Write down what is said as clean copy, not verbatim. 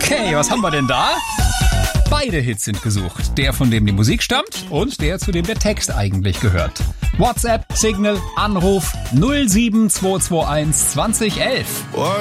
Okay, was haben wir denn da? Beide Hits sind gesucht. Der, von dem die Musik stammt und der, zu dem der Text eigentlich gehört. WhatsApp, Signal, Anruf 07221 2011.